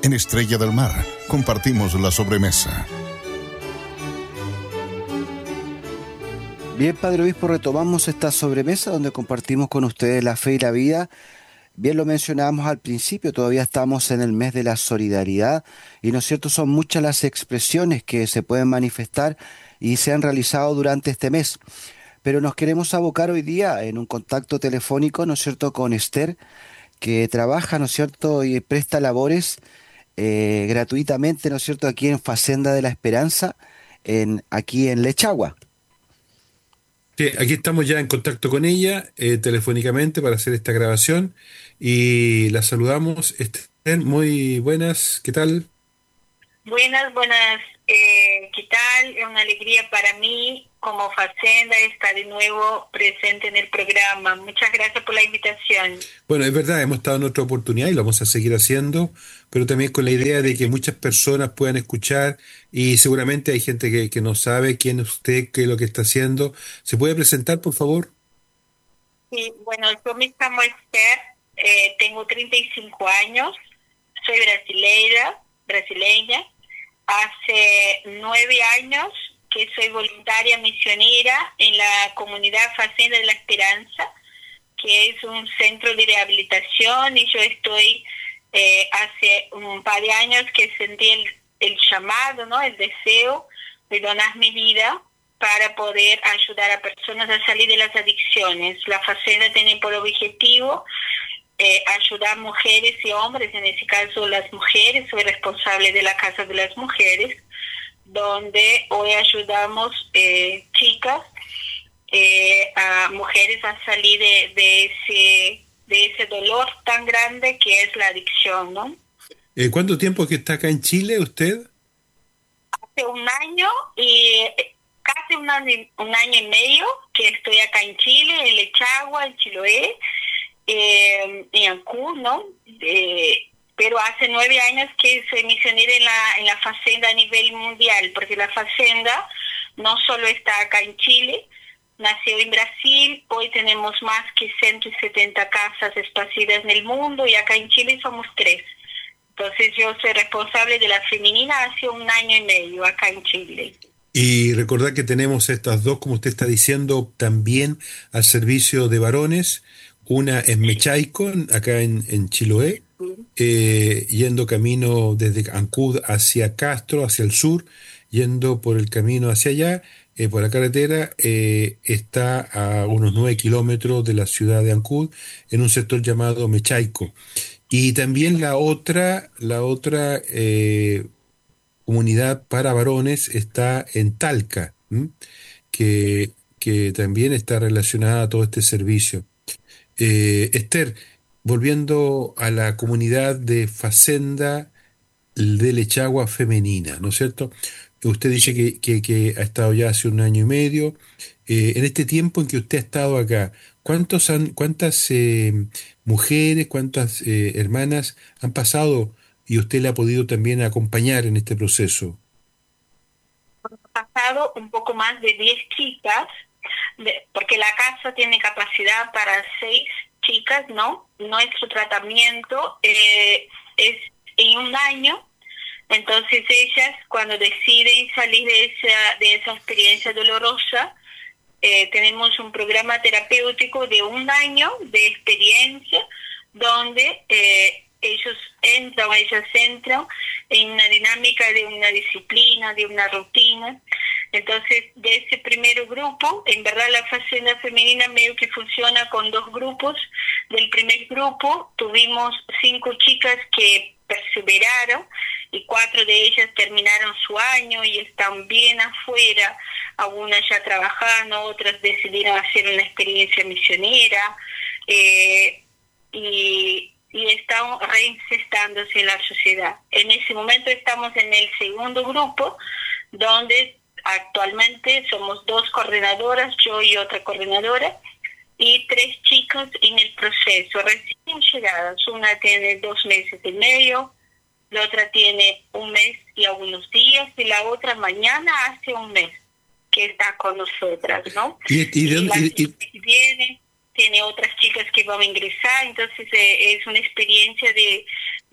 En Estrella del Mar compartimos la sobremesa. Bien, Padre Obispo, retomamos esta sobremesa donde compartimos con ustedes la fe y la vida. Bien lo mencionábamos al principio, todavía estamos en el mes de la solidaridad y no es cierto, son muchas las expresiones que se pueden manifestar y se han realizado durante este mes. Pero nos queremos abocar hoy día en un contacto telefónico, ¿no es cierto?, con Esther, que trabaja, ¿no es cierto?, y presta labores gratuitamente, ¿no es cierto?, aquí en Facenda de la Esperanza, aquí en Lechagua. Sí, aquí estamos ya en contacto con ella telefónicamente para hacer esta grabación y la saludamos. Esther, muy buenas, ¿qué tal? Buenas, ¿qué tal? Es una alegría para mí como Facenda estar de nuevo presente en el programa. Muchas gracias por la invitación. Bueno, es verdad, hemos estado en otra oportunidad y lo vamos a seguir haciendo, pero también con la idea de que muchas personas puedan escuchar y seguramente hay gente que no sabe quién es usted, qué es lo que está haciendo. ¿Se puede presentar, por favor? Sí, bueno, yo me llamo Esther, tengo 35 años, soy brasileña. Hace 9 años que soy voluntaria misionera en la comunidad Facenda de la Esperanza, que es un centro de rehabilitación, y yo estoy hace un par de años que sentí el llamado, ¿no?, el deseo de donar mi vida para poder ayudar a personas a salir de las adicciones. La Facenda tiene por objetivo ayudar mujeres y hombres, en este caso las mujeres. Soy responsable de la Casa de las Mujeres, donde hoy ayudamos chicas, a mujeres a salir de ese dolor tan grande que es la adicción, ¿no? ¿Cuánto tiempo que está acá en Chile usted? Hace un año y casi un año y medio que estoy acá en Chile, en Lechagua, en Chiloé, en Ancud, ¿no? Pero hace 9 años que soy misionera en la Facenda a nivel mundial, porque la Facenda no solo está acá en Chile, nació en Brasil, hoy tenemos más que 170 casas esparcidas en el mundo y acá en Chile somos 3. Entonces yo soy responsable de la femenina hace un año y medio acá en Chile. Y recordar que tenemos estas dos, como usted está diciendo, también al servicio de varones. Una es Mechaico, acá en Chiloé, yendo camino desde Ancud hacia Castro, hacia el sur, yendo por el camino hacia allá, por la carretera, está a unos 9 kilómetros de la ciudad de Ancud, en un sector llamado Mechaico. Y también la otra comunidad para varones está en Talca, ¿m? que, que también está relacionada a todo este servicio. Esther, volviendo a la comunidad de Facenda de Lechagua femenina, ¿no es cierto? Usted dice que ha estado ya hace un año y medio. En este tiempo en que usted ha estado acá, ¿cuántas mujeres, cuántas hermanas han pasado y usted le ha podido también acompañar en este proceso? Pasado un poco más de 10 chicas, porque la casa tiene capacidad para 6 chicas, ¿no? Nuestro tratamiento es en un año. Entonces ellas, cuando deciden salir de esa experiencia dolorosa, tenemos un programa terapéutico de un año de experiencia donde ellas entran en una dinámica de una disciplina, de una rutina. Entonces, de ese primer grupo, en verdad la Facenda Femenina medio que funciona con 2 grupos. Del primer grupo tuvimos 5 chicas que perseveraron y 4 de ellas terminaron su año y están bien afuera, algunas ya trabajando, otras decidieron hacer una experiencia misionera, y están reincestándose en la sociedad. En ese momento estamos en el segundo grupo, donde actualmente somos 2 coordinadoras, yo y otra coordinadora, y 3 chicas en el proceso, recién llegadas. Una tiene 2 meses y medio, la otra tiene 1 mes y algunos días, y la otra mañana hace 1 mes que está con nosotras, ¿no? Y la chica que viene tiene otras chicas que van a ingresar. Entonces es una experiencia de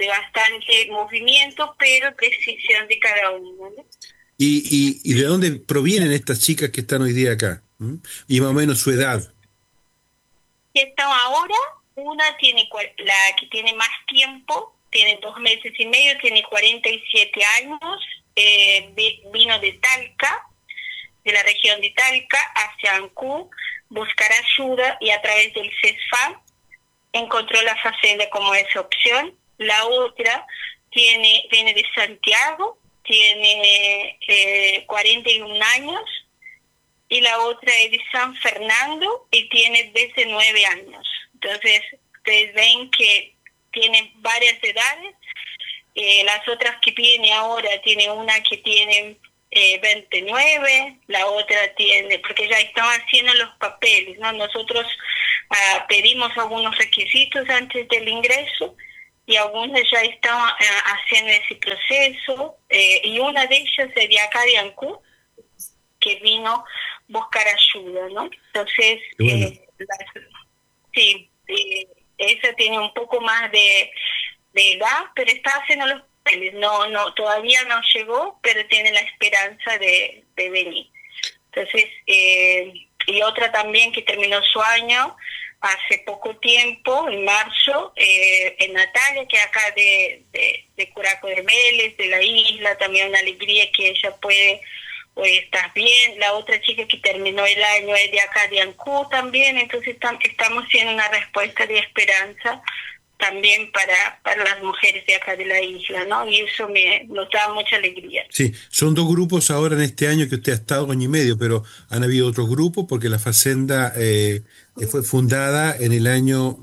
de bastante movimiento, pero decisión de cada uno, ¿no? ¿Y de dónde provienen estas chicas que están hoy día acá? ¿Mm? Y más o menos su edad. Y están ahora, una tiene, la que tiene más tiempo, tiene 2 meses y medio, tiene 47 años, vino de Talca, de la región de Talca, hacia Ancú, buscar ayuda y a través del CESFAM encontró la Facenda como esa opción. La otra viene de Santiago, tiene 41 años, y la otra es de San Fernando y tiene 19 años. Entonces, ustedes ven que tienen varias edades. Las otras que viene ahora, tiene una que tiene 29, la otra tiene, porque ya están haciendo los papeles, ¿no? Nosotros pedimos algunos requisitos antes del ingreso y algunas ya están haciendo ese proceso, y una de ellas es de acá de Ancú, que vino a buscar ayuda, ¿no? Entonces, bueno. Sí, esa tiene un poco más de edad, pero está haciendo los papeles. No, todavía no llegó, pero tiene la esperanza de venir. Entonces, y otra también que terminó su año hace poco tiempo, en marzo, en Natalia, que acá de Curaco de Vélez, de la isla, también una alegría que ella puede, hoy estás bien. La otra chica que terminó el año es de acá de Ancú también. Entonces estamos haciendo una respuesta de esperanza también para las mujeres de acá de la isla, ¿no? Y eso nos da mucha alegría. Sí, son 2 grupos ahora en este año que usted ha estado año y medio, pero han habido otros grupos porque la Facenda fue fundada en el año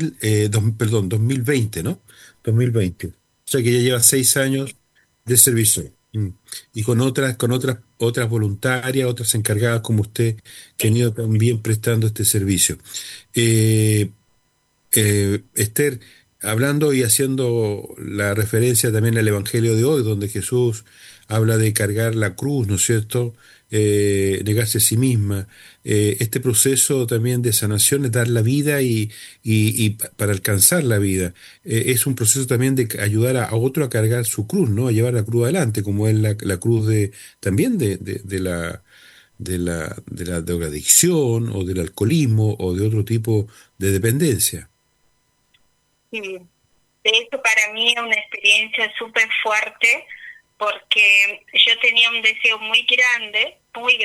2020, ¿no? 2020. O sea que ya lleva 6 años de servicio. Mm. Y con otras voluntarias, otras encargadas como usted, que han ido también prestando este servicio. Eh, Esther, hablando y haciendo la referencia también al Evangelio de hoy, donde Jesús habla de cargar la cruz, ¿no es cierto? Negarse a sí misma. Este proceso también de sanación es dar la vida y para alcanzar la vida. Es un proceso también de ayudar a otro a cargar su cruz, ¿no? A llevar la cruz adelante, como es la cruz también de la drogadicción o del alcoholismo o de otro tipo de dependencia. Sí, de hecho para mí es una experiencia súper fuerte, porque yo tenía un deseo muy grande,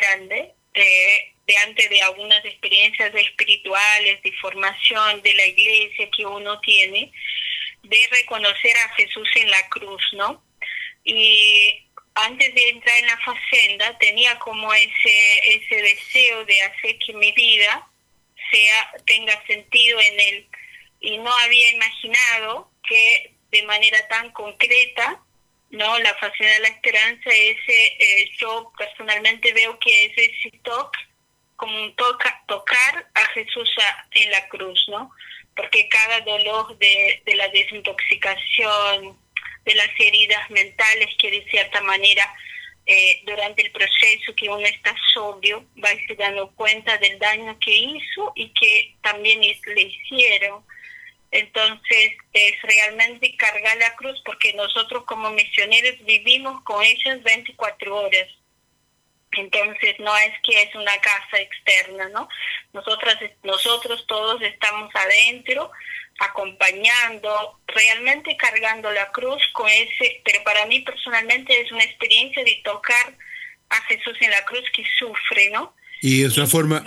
de antes de algunas experiencias espirituales, de formación de la iglesia que uno tiene, de reconocer a Jesús en la cruz, ¿no? Y antes de entrar en la Facenda tenía como ese deseo de hacer que mi vida tenga sentido en él, y no había imaginado que de manera tan concreta, ¿no? La Facenda de la Esperanza, yo personalmente veo que es ese toque, como un tocar a Jesús en la cruz, ¿no? Porque cada dolor de la desintoxicación, de las heridas mentales que de cierta manera durante el proceso que uno está sobrio va a irse dando cuenta del daño que hizo y que también le hicieron. Entonces es realmente cargar la cruz, porque nosotros como misioneros vivimos con ellas 24 horas. Entonces no es que es una casa externa, ¿no? Nosotros todos estamos adentro, acompañando, realmente cargando la cruz con pero para mí personalmente es una experiencia de tocar a Jesús en la cruz que sufre, ¿no? Y es una forma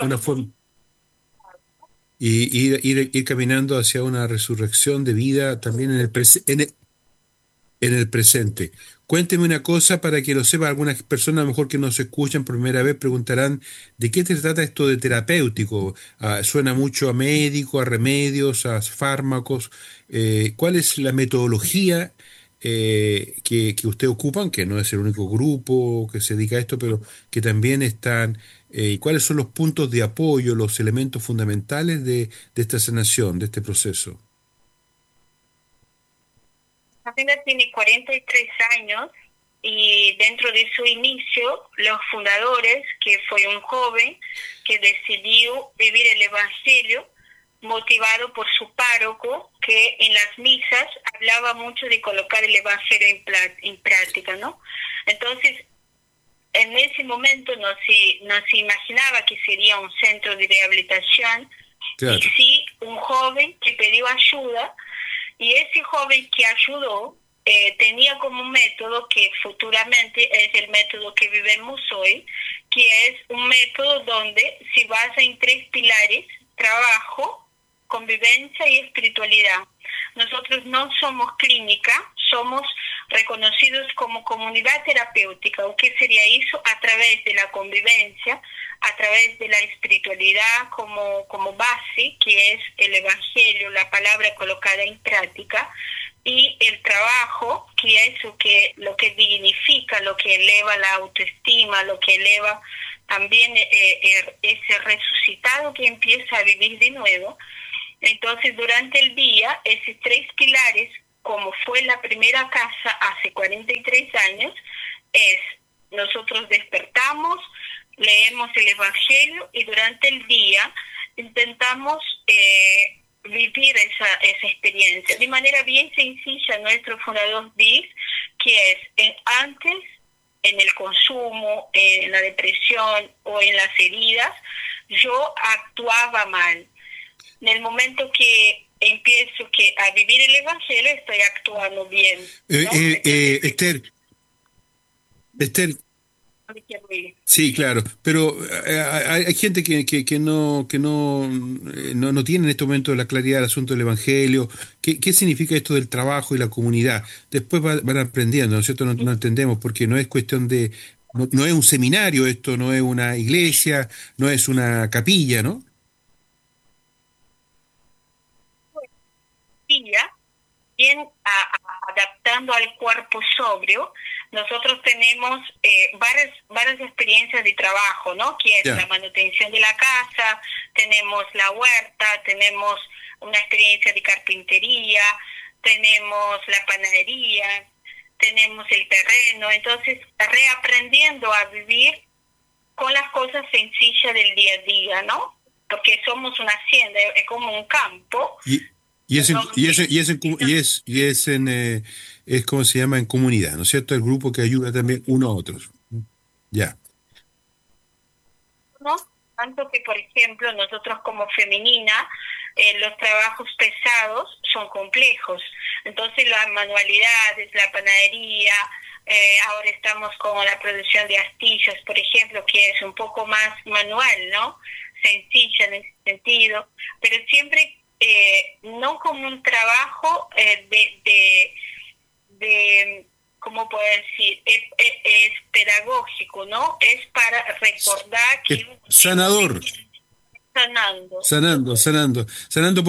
y ir caminando hacia una resurrección de vida también en el presente. Cuénteme una cosa para que lo sepa. Algunas personas a lo mejor que nos escuchan por primera vez preguntarán ¿de qué se trata esto de terapéutico? Suena mucho a médico, a remedios, a fármacos. ¿Cuál es la metodología que usted ocupan? Que no es el único grupo que se dedica a esto, pero que también están. ¿Cuáles son los puntos de apoyo, los elementos fundamentales de esta sanación, de este proceso? Facenda tiene 43 años, y dentro de su inicio, los fundadores, que fue un joven que decidió vivir el Evangelio, motivado por su párroco, que en las misas hablaba mucho de colocar el Evangelio en práctica, ¿no? Entonces, en ese momento no se imaginaba que sería un centro de rehabilitación, Claro. y sí un joven que pidió ayuda, y ese joven que ayudó tenía como método, que futuramente es el método que vivimos hoy, que es un método donde se basa en 3 pilares: trabajo, convivencia y espiritualidad. Nosotros no somos clínica, somos reconocidos como comunidad terapéutica. ¿O qué sería eso? A través de la convivencia, a través de la espiritualidad como base, que es el Evangelio, la palabra colocada en práctica, y el trabajo, que es lo que dignifica, lo que eleva la autoestima, lo que eleva también ese resucitado que empieza a vivir de nuevo. Entonces, durante el día, esos 3 pilares, como fue la primera casa hace 43 años, es: nosotros despertamos, leemos el Evangelio, y durante el día intentamos vivir esa experiencia de manera bien sencilla. Nuestro fundador dice que es antes, en el consumo, en la depresión o en las heridas, yo actuaba mal. En el momento que empiezo a vivir el Evangelio, estoy actuando bien, ¿no? Esther, sí, claro, pero hay gente que no tiene en este momento la claridad del asunto del Evangelio. ¿Qué significa esto del trabajo y la comunidad? Después van aprendiendo, ¿no es cierto? No entendemos, porque no es cuestión de... No es un seminario esto, no es una iglesia, no es una capilla, ¿no? Bien, adaptando al cuerpo sobrio, nosotros tenemos varias experiencias de trabajo, ¿no? Que es la manutención de la casa, tenemos la huerta, tenemos una experiencia de carpintería, tenemos la panadería, tenemos el terreno. Entonces, reaprendiendo a vivir con las cosas sencillas del día a día, ¿no? Porque somos una hacienda, es como un campo. Es como se llama, en comunidad, ¿no es cierto? El grupo que ayuda también uno a otros. Ya. ¿No? Tanto que, por ejemplo, nosotros como femenina, los trabajos pesados son complejos. Entonces, las manualidades, la panadería, ahora estamos con la producción de astillas, por ejemplo, que es un poco más manual, ¿no? Sencilla en ese sentido, pero siempre no como un trabajo de ¿cómo puedo decir? Es pedagógico, ¿no? Es para recordar que... Es sanador. Sanando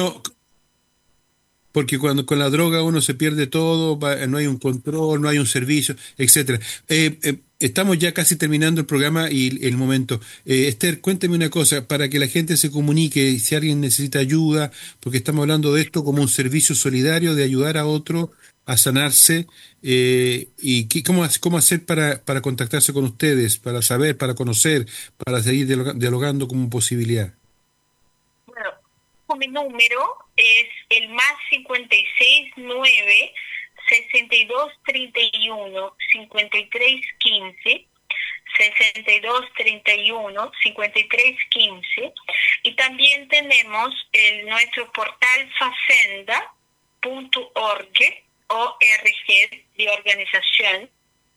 porque cuando con la droga uno se pierde todo, no hay un control, no hay un servicio, etcétera. Estamos ya casi terminando el programa y el momento. Esther, cuénteme una cosa, para que la gente se comunique, si alguien necesita ayuda, porque estamos hablando de esto como un servicio solidario, de ayudar a otro a sanarse, y cómo hacer para contactarse con ustedes, para saber, para conocer, para seguir dialogando como posibilidad. Bueno, mi número es el más 569 62 31 53 15, 62 31 53 15, y también tenemos nuestro portal facenda.org, ORG de organización,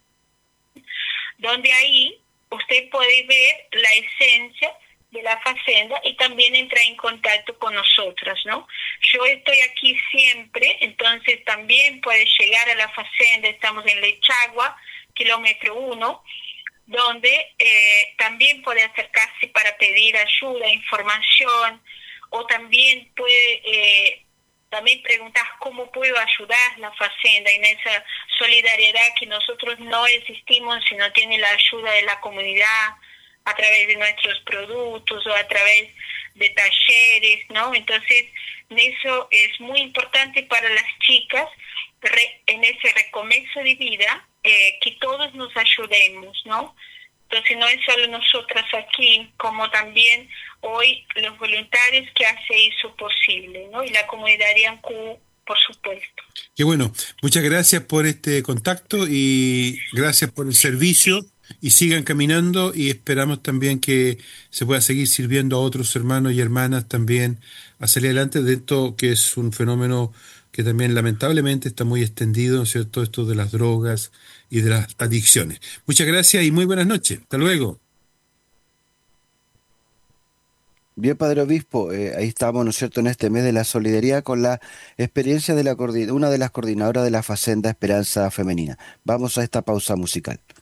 donde ahí usted puede ver la esencia de la Facenda y también entrar en contacto con nosotras, ¿no? Yo estoy aquí siempre, entonces también puede llegar a la Facenda. Estamos en Lechagua, kilómetro 1, donde también puede acercarse para pedir ayuda, información, o también puede también preguntar cómo puedo ayudar la Facenda en esa solidaridad que nosotros no existimos si no tiene la ayuda de la comunidad, a través de nuestros productos o a través de talleres, ¿no? Entonces, eso es muy importante para las chicas en ese recomienzo de vida, que todos nos ayudemos, ¿no? Entonces, no es solo nosotras aquí, como también hoy los voluntarios que hace eso posible, ¿no? Y la comunidad Ariancú, por supuesto. Qué bueno. Muchas gracias por este contacto y gracias por el servicio. Y sigan caminando y esperamos también que se pueda seguir sirviendo a otros hermanos y hermanas también a salir adelante de esto que es un fenómeno que también lamentablemente está muy extendido, ¿no es cierto? Esto de las drogas y de las adicciones. Muchas gracias y muy buenas noches. Hasta luego. Bien, Padre Obispo, ahí estamos, ¿no es cierto?, en este mes de la solidaridad con la experiencia de una de las coordinadoras de la Facenda Esperanza Femenina. Vamos a esta pausa musical.